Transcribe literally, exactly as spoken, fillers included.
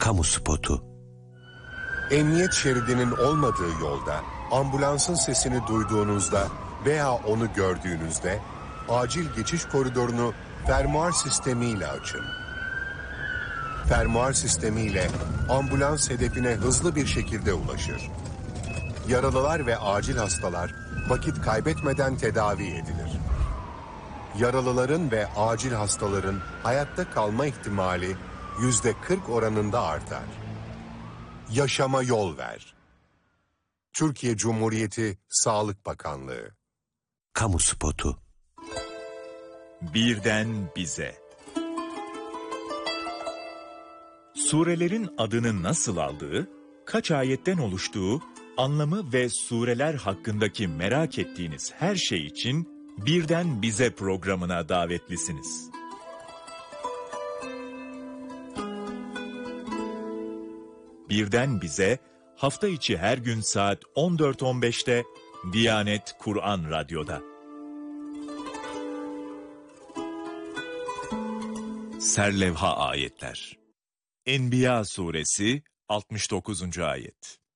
Kamu spotu. Emniyet şeridinin olmadığı yolda ambulansın sesini duyduğunuzda veya onu gördüğünüzde acil geçiş koridorunu fermuar sistemiyle açın. Fermuar sistemiyle ambulans hedefine hızlı bir şekilde ulaşır. Yaralılar ve acil hastalar vakit kaybetmeden tedavi edilir. Yaralıların ve acil hastaların hayatta kalma ihtimali yüzde kırk oranında artar. Yaşama yol ver. Türkiye Cumhuriyeti Sağlık Bakanlığı. Kamu spotu. Birden bize. Surelerin adını nasıl aldığı, kaç ayetten oluştuğu, anlamı ve sureler hakkındaki merak ettiğiniz her şey için Birden Bize programına davetlisiniz. Birden Bize, hafta içi her gün saat on dört on beşte Diyanet Kur'an Radyo'da. Serlevha ayetler. Enbiya suresi altmış dokuzuncu ayet.